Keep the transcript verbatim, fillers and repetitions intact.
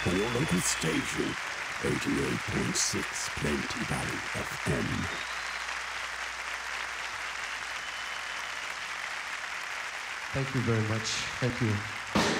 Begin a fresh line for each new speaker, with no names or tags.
on your local station, eighty-eight point six Plenty Valley F M.
Thank you very much. Thank you.